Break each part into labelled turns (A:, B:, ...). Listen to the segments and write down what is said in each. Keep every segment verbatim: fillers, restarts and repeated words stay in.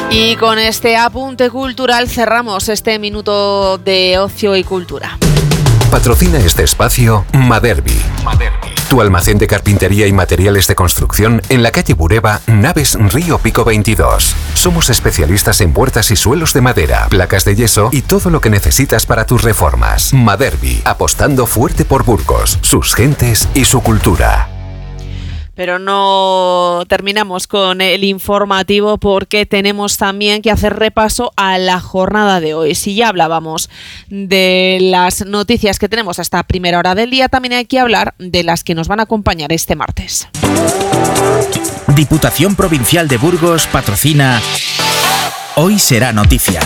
A: Y con este apunte cultural cerramos este minuto de ocio y cultura.
B: Patrocina este espacio Maderbi. Maderbi. Tu almacén de carpintería y materiales de construcción en la calle Bureba, Naves Río Pico veintidós. Somos especialistas en puertas y suelos de madera, placas de yeso y todo lo que necesitas para tus reformas. Maderbi, apostando fuerte por Burgos, sus gentes y su cultura.
A: Pero no terminamos con el informativo porque tenemos también que hacer repaso a la jornada de hoy. Si ya hablábamos de las noticias que tenemos hasta primera hora del día, también hay que hablar de las que nos van a acompañar este martes.
C: Diputación Provincial de Burgos patrocina Hoy Será Noticia.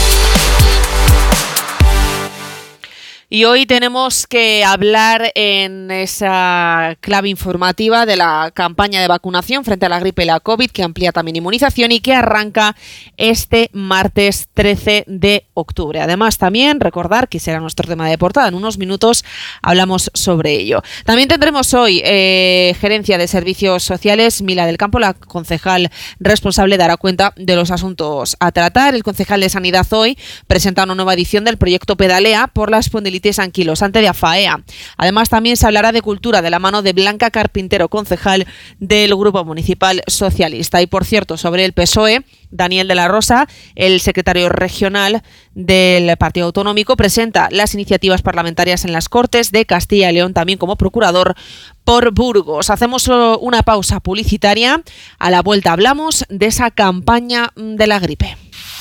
A: Y hoy tenemos que hablar en esa clave informativa de la campaña de vacunación frente a la gripe y la COVID, que amplía también inmunización y que arranca este martes trece de octubre. Además, también recordar que será nuestro tema de portada. En unos minutos hablamos sobre ello. También tendremos hoy eh, Gerencia de Servicios Sociales. Mila del Campo, la concejal responsable, dará cuenta de los asuntos a tratar. El concejal de Sanidad hoy presenta una nueva edición del proyecto Pedalea por la espondilitis anquilosante de AFAEA. Además, también se hablará de cultura de la mano de Blanca Carpintero, concejal del Grupo Municipal Socialista. Y por cierto, sobre el P S O E, Daniel de la Rosa, el secretario regional del Partido Autonómico, presenta las iniciativas parlamentarias en las Cortes de Castilla y León, también como procurador por Burgos. Hacemos una pausa publicitaria. A la vuelta hablamos de esa campaña de la gripe.